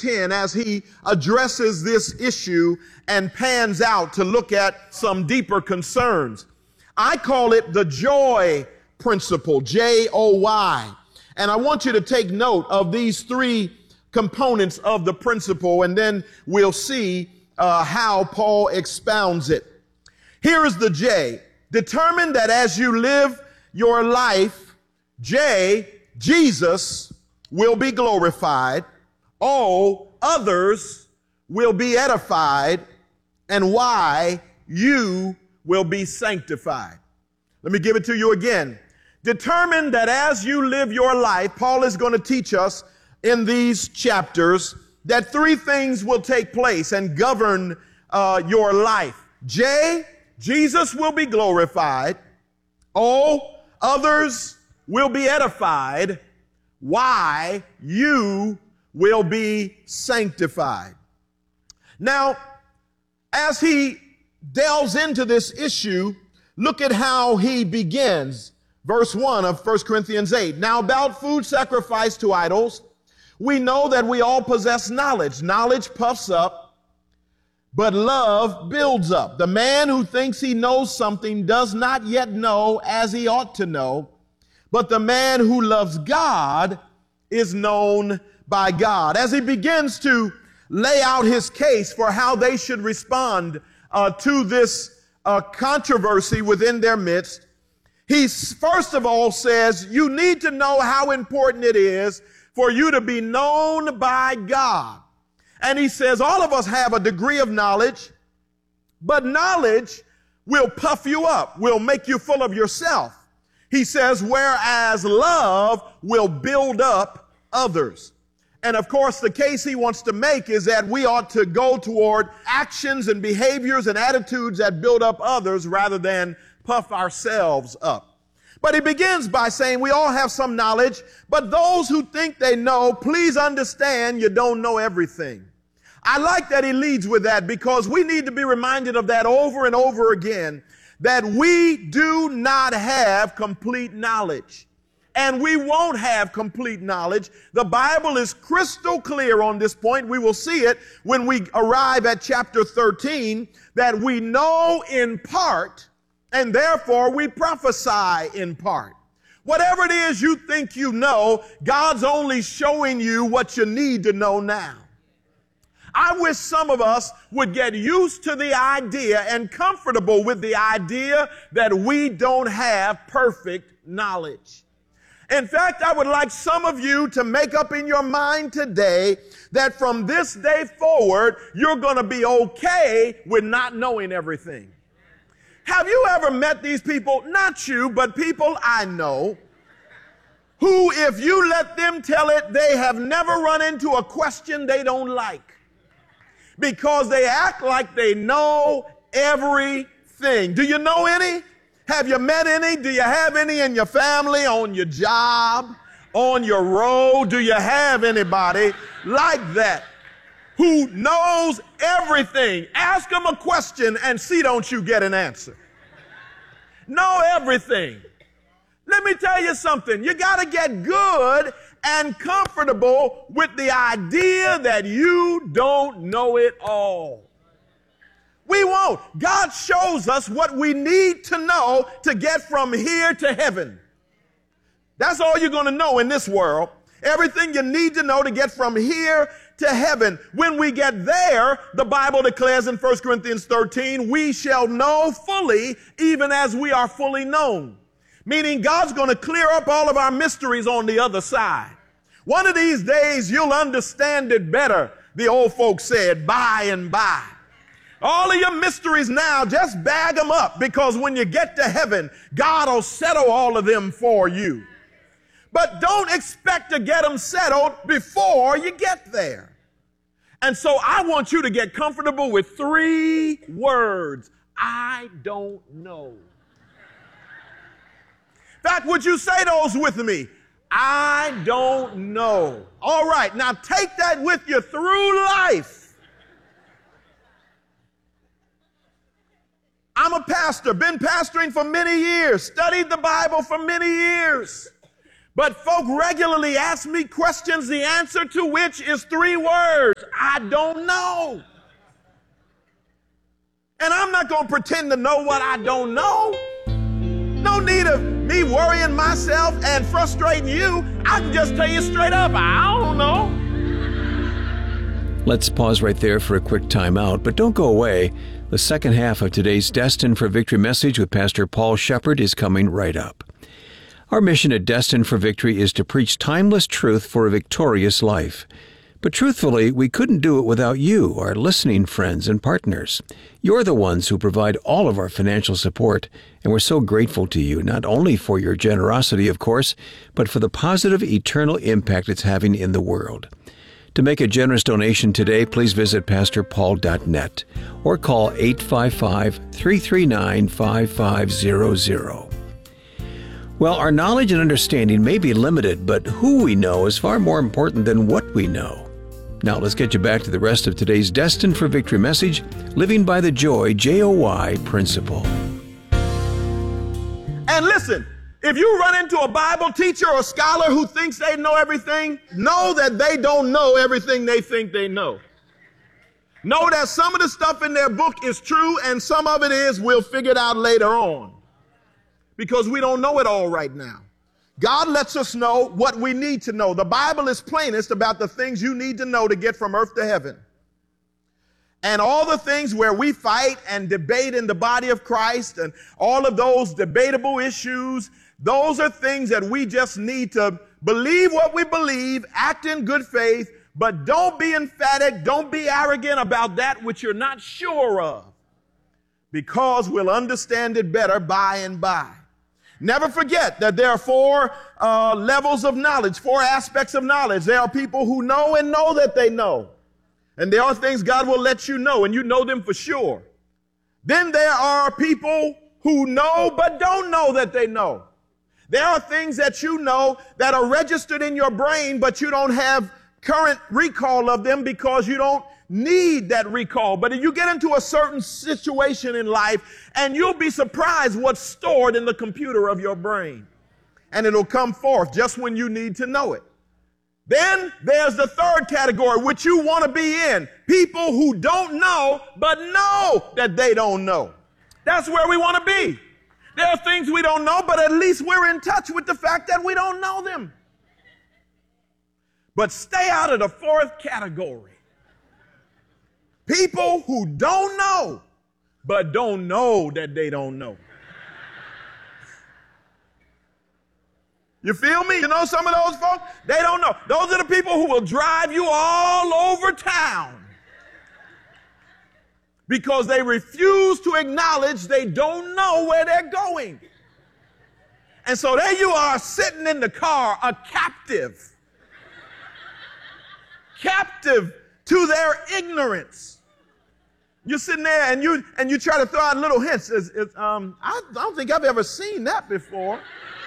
10 as he addresses this issue and pans out to look at some deeper concerns. I call it the joy principle, J-O-Y. And I want you to take note of these three components of the principle, and then we'll see how Paul expounds it. Here is the J. Determine that as you live your life, J, Jesus will be glorified. O, others will be edified. And Y, you will be sanctified. Let me give it to you again. Determine that as you live your life, Paul is going to teach us in these chapters that three things will take place and govern your life. J, Jesus will be glorified. O, others will be edified. Y, you will be sanctified. Now, as he delves into this issue, look at how he begins. Verse 1 of 1 Corinthians 8. Now about food sacrificed to idols, we know that we all possess knowledge. Knowledge puffs up, but love builds up. The man who thinks he knows something does not yet know as he ought to know, but the man who loves God is known by God. As he begins to lay out his case for how they should respond to this controversy within their midst, he first of all says, you need to know how important it is for you to be known by God. And he says, all of us have a degree of knowledge, but knowledge will puff you up, will make you full of yourself. He says, whereas love will build up others. And of course, the case he wants to make is that we ought to go toward actions and behaviors and attitudes that build up others rather than puff ourselves up. But he begins by saying we all have some knowledge, but those who think they know, please understand you don't know everything. I like that he leads with that because we need to be reminded of that over and over again, that we do not have complete knowledge. And we won't have complete knowledge. The Bible is crystal clear on this point. We will see it when we arrive at chapter 13, that we know in part, and therefore we prophesy in part. Whatever it is you think you know, God's only showing you what you need to know now. I wish some of us would get used to the idea and comfortable with the idea that we don't have perfect knowledge. In fact, I would like some of you to make up in your mind today that from this day forward, you're going to be okay with not knowing everything. Have you ever met these people, not you, but people I know, who, if you let them tell it, they have never run into a question they don't like because they act like they know everything. Do you know any? Have you met any? Do you have any in your family, on your job, on your road? Do you have anybody like that who knows everything? Ask them a question and see don't you get an answer. Know everything. Let me tell you something. You got to get good and comfortable with the idea that you don't know it all. We won't. God shows us what we need to know to get from here to heaven. That's all you're going to know in this world. Everything you need to know to get from here to heaven. When we get there, the Bible declares in 1 Corinthians 13, we shall know fully even as we are fully known. Meaning God's going to clear up all of our mysteries on the other side. One of these days, you'll understand it better, the old folks said, by and by. All of your mysteries now, just bag them up because when you get to heaven, God will settle all of them for you. But don't expect to get them settled before you get there. And so I want you to get comfortable with 3 words. I don't know. In fact, would you say those with me? I don't know. All right, now take that with you through life. I'm a pastor, been pastoring for many years, studied the Bible for many years. But folk regularly ask me questions, the answer to which is 3 words. I don't know. And I'm not going to pretend to know what I don't know. No need of me worrying myself and frustrating you. I can just tell you straight up, I don't know. Let's pause right there for a quick time out, but don't go away. The second half of today's Destined for Victory message with Pastor Paul Shepherd is coming right up. Our mission at Destined for Victory is to preach timeless truth for a victorious life. But truthfully, we couldn't do it without you, our listening friends and partners. You're the ones who provide all of our financial support, and we're so grateful to you, not only for your generosity, of course, but for the positive, eternal impact it's having in the world. To make a generous donation today, please visit pastorpaul.net or call 855-339-5500. Well, our knowledge and understanding may be limited, but who we know is far more important than what we know. Now let's get you back to the rest of today's Destined for Victory message, Living by the Joy, J-O-Y Principle. And listen, if you run into a Bible teacher or scholar who thinks they know everything, know that they don't know everything they think they know. Know that some of the stuff in their book is true and some of it is, we'll figure it out later on. Because we don't know it all right now. God lets us know what we need to know. The Bible is plainest about the things you need to know to get from earth to heaven. And all the things where we fight and debate in the body of Christ and all of those debatable issues, those are things that we just need to believe what we believe, act in good faith, but don't be emphatic, don't be arrogant about that which you're not sure of, because we'll understand it better by and by. Never forget that there are 4 levels of knowledge, 4 aspects of knowledge. There are people who know and know that they know. And there are things God will let you know, and you know them for sure. Then there are people who know but don't know that they know. There are things that you know that are registered in your brain, but you don't have current recall of them because you don't need that recall. But if you get into a certain situation in life, and you'll be surprised what's stored in the computer of your brain. And it'll come forth just when you need to know it. Then there's the third category, which you want to be in. People who don't know, but know that they don't know. That's where we want to be. There are things we don't know, but at least we're in touch with the fact that we don't know them. But stay out of the fourth category. People who don't know, but don't know that they don't know. You feel me? You know some of those folks? They don't know. Those are the people who will drive you all over town because they refuse to acknowledge they don't know where they're going. And so there you are sitting in the car, a captive to their ignorance. You're sitting there and you try to throw out little hints. I don't think I've ever seen that before.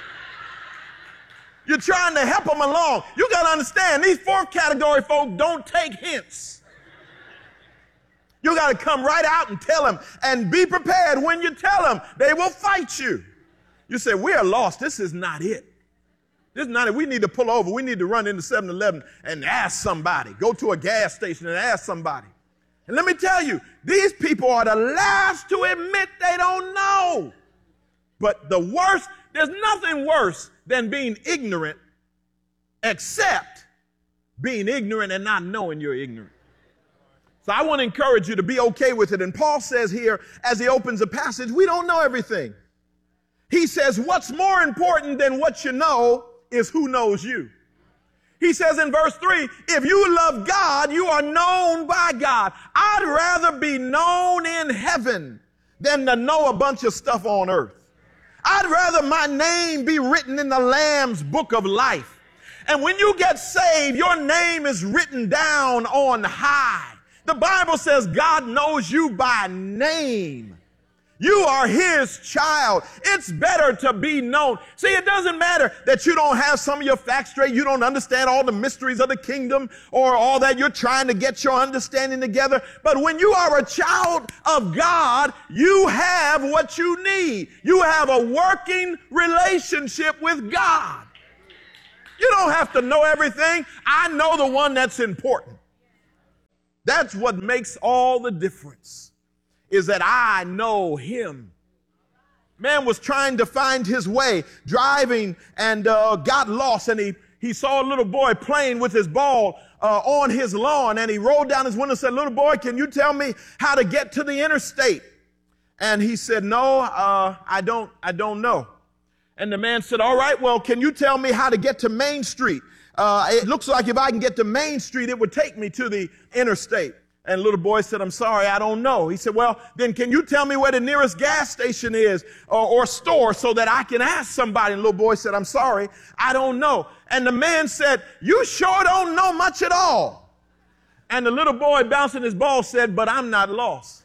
You're trying to help them along. You got to understand, these fourth category folk don't take hints. You got to come right out and tell them, and be prepared when you tell them. They will fight you. You say, we are lost. This is not it. This is not it. We need to pull over. We need to run into 7-Eleven and ask somebody. Go to a gas station and ask somebody. And let me tell you, these people are the last to admit they don't know. But the worst, there's nothing worse than being ignorant, except being ignorant and not knowing you're ignorant. So I want to encourage you to be okay with it. And Paul says here, as he opens the passage, we don't know everything. He says, what's more important than what you know is who knows you. He says in verse 3, if you love God, you are known by God. I'd rather be known in heaven than to know a bunch of stuff on earth. I'd rather my name be written in the Lamb's book of life. And when you get saved, your name is written down on high. The Bible says God knows you by name. You are his child. It's better to be known. See, it doesn't matter that you don't have some of your facts straight. You don't understand all the mysteries of the kingdom or all that. You're trying to get your understanding together. But when you are a child of God, you have what you need. You have a working relationship with God. You don't have to know everything. I know the one that's important. That's what makes all the difference, is that I know him. Man was trying to find his way, driving, and got lost, and he saw a little boy playing with his ball on his lawn, and he rolled down his window and said, "Little boy, can you tell me how to get to the interstate?" And he said, "No, I don't know." And the man said, "All right, well, can you tell me how to get to Main Street? It looks like if I can get to Main Street, it would take me to the interstate." And the little boy said, "I'm sorry, I don't know." He said, "Well, then can you tell me where the nearest gas station is or store so that I can ask somebody?" And the little boy said, "I'm sorry, I don't know." And the man said, "You sure don't know much at all." And the little boy bouncing his ball said, "But I'm not lost."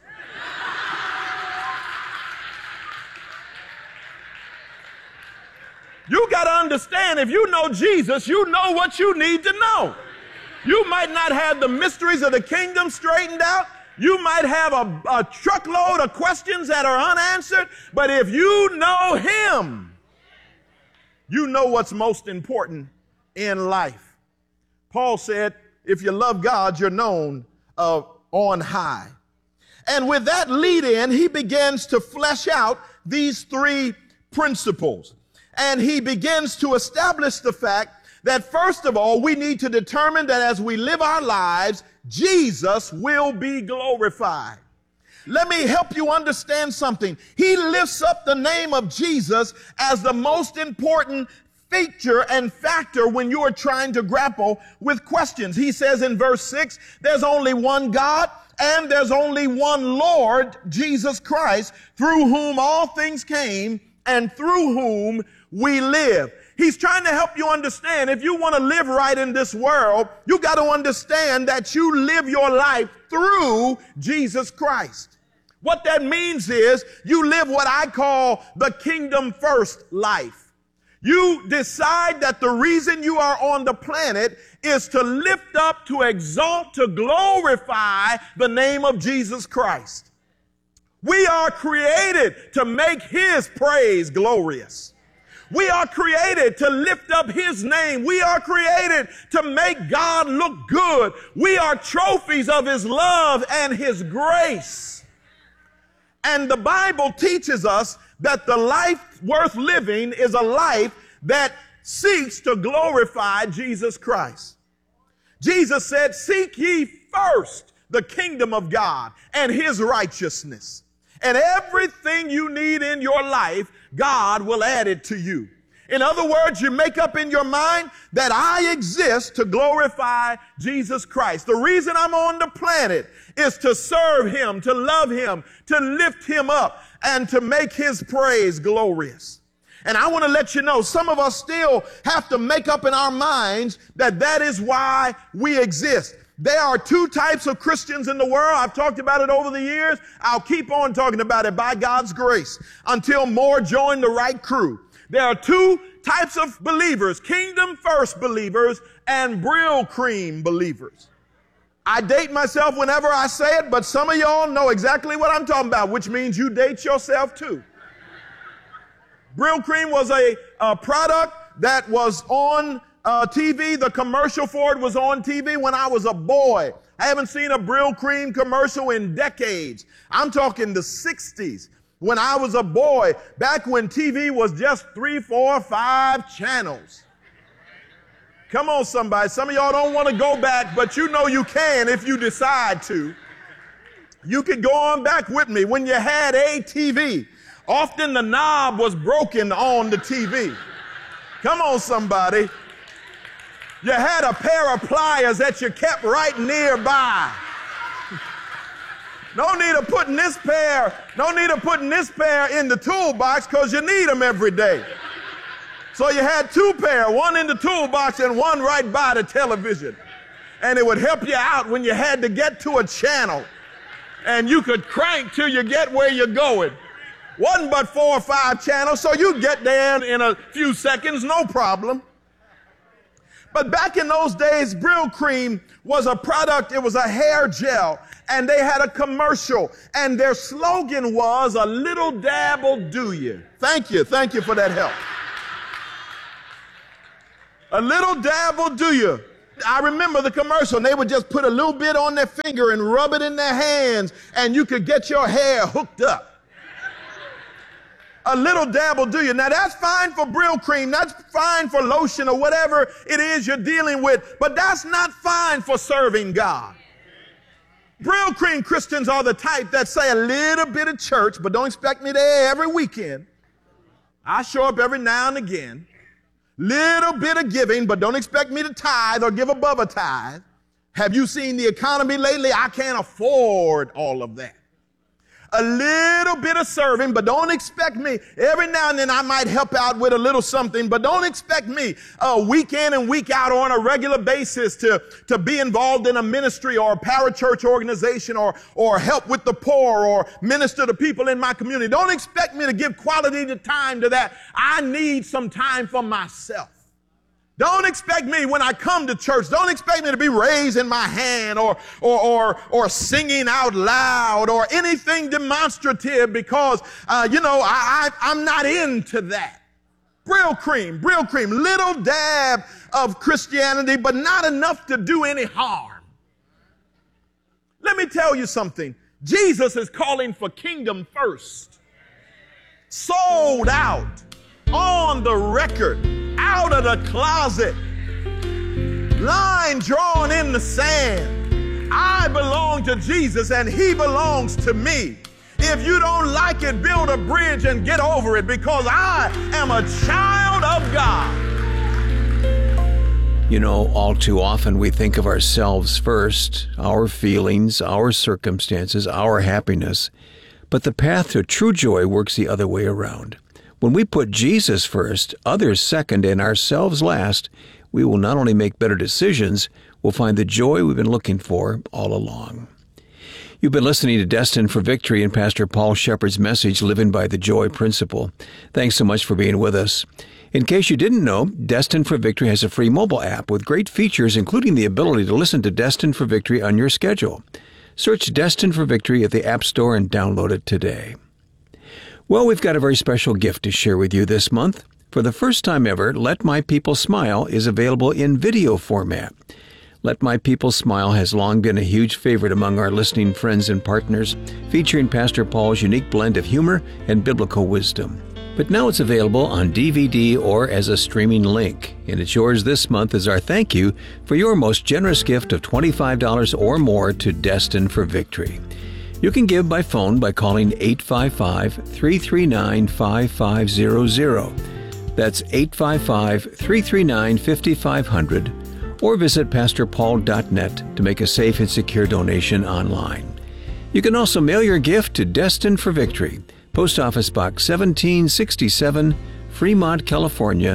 You got to understand, if you know Jesus, you know what you need to know. You might not have the mysteries of the kingdom straightened out. You might have a truckload of questions that are unanswered. But if you know him, you know what's most important in life. Paul said, if you love God, you're known on high. And with that lead in, he begins to flesh out these three principles. And he begins to establish the fact that first of all, we need to determine that as we live our lives, Jesus will be glorified. Let me help you understand something. He lifts up the name of Jesus as the most important feature and factor when you are trying to grapple with questions. He says in verse 6, there's only one God and there's only one Lord, Jesus Christ, through whom all things came and through whom we live. He's trying to help you understand, if you want to live right in this world, you got to understand that you live your life through Jesus Christ. What that means is you live what I call the kingdom first life. You decide that the reason you are on the planet is to lift up, to exalt, to glorify the name of Jesus Christ. We are created to make his praise glorious. We are created to lift up his name. We are created to make God look good. We are trophies of his love and his grace. And the Bible teaches us that the life worth living is a life that seeks to glorify Jesus Christ. Jesus said, "Seek ye first the kingdom of God and his righteousness. And everything you need in your life, God will add it to you." In other words, you make up in your mind that I exist to glorify Jesus Christ. The reason I'm on the planet is to serve him, to love him, to lift him up, and to make his praise glorious. And I want to let you know, some of us still have to make up in our minds that that is why we exist. There are two types of Christians in the world. I've talked about it over the years. I'll keep on talking about it by God's grace until more join the right crew. There are two types of believers, kingdom first believers and Brill cream believers. I date myself whenever I say it, but some of y'all know exactly what I'm talking about, which means you date yourself too. Brill cream was a product that was on TV. The commercial for it was on TV when I was a boy. I haven't seen a Brill cream commercial in decades. I'm talking the 60s. When I was a boy, back when TV was just 3, 4, 5 channels. Come on, somebody. Some of y'all don't want to go back, but you know you can if you decide to. You could go on back with me. When you had a TV, often the knob was broken on the TV. Come on, somebody. You had a pair of pliers that you kept right nearby. No need of putting this pair in the toolbox because you need them every day. So you had two pair, one in the toolbox and one right by the television. And it would help you out when you had to get to a channel. And you could crank till you get where you're going. Wasn't but 4 or 5 channels, so you get there in a few seconds, no problem. But back in those days, Brill cream was a product, it was a hair gel, and they had a commercial, and their slogan was, "A little dab will do you." Thank you for that help. A little dab will do you. I remember the commercial, and they would just put a little bit on their finger and rub it in their hands, and you could get your hair hooked up. A little dab will do you. Now, that's fine for Brill cream. That's fine for lotion or whatever it is you're dealing with, but that's not fine for serving God. Brill cream Christians are the type that say a little bit of church, but don't expect me there every weekend. I show up every now and again. Little bit of giving, but don't expect me to tithe or give above a tithe. Have you seen the economy lately? I can't afford all of that. A little bit of serving, but don't expect me. Every now and then I might help out with a little something, but don't expect me week in and week out or on a regular basis to be involved in a ministry or a parachurch organization or help with the poor or minister to people in my community. Don't expect me to give quality time to that. I need some time for myself. Don't expect me when I come to church. Don't expect me to be raising my hand or singing out loud or anything demonstrative because, I'm not into that. Brill cream, little dab of Christianity, but not enough to do any harm. Let me tell you something. Jesus is calling for kingdom first. Sold out, on the record, out of the closet, line drawn in the sand. I belong to Jesus and he belongs to me. If you don't like it, build a bridge and get over it because I am a child of God. You know, all too often we think of ourselves first, our feelings, our circumstances, our happiness. But the path to true joy works the other way around. When we put Jesus first, others second, and ourselves last, we will not only make better decisions, we'll find the joy we've been looking for all along. You've been listening to Destined for Victory and Pastor Paul Shepard's message, Living by the Joy Principle. Thanks so much for being with us. In case you didn't know, Destined for Victory has a free mobile app with great features, including the ability to listen to Destined for Victory on your schedule. Search Destined for Victory at the App Store and download it today. Well, we've got a very special gift to share with you this month. For the first time ever, Let My People Smile is available in video format. Let My People Smile has long been a huge favorite among our listening friends and partners, featuring Pastor Paul's unique blend of humor and biblical wisdom. But now it's available on DVD or as a streaming link, and it's yours this month as our thank you for your most generous gift of $25 or more to Destined for Victory. You can give by phone by calling 855-339-5500. That's 855-339-5500. Or visit pastorpaul.net to make a safe and secure donation online. You can also mail your gift to Destined for Victory, Post Office Box 1767, Fremont, California,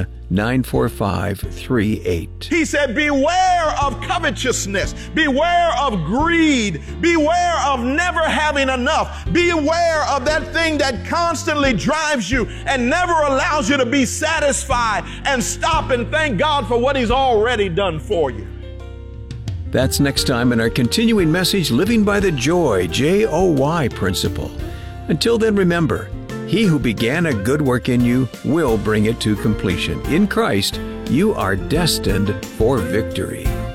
94538. He said, beware of covetousness. Beware of greed. Beware of never having enough. Beware of that thing that constantly drives you and never allows you to be satisfied and stop and thank God for what He's already done for you. That's next time in our continuing message, Living by the Joy, J-O-Y Principle. Until then, remember, He who began a good work in you will bring it to completion. In Christ, you are destined for victory.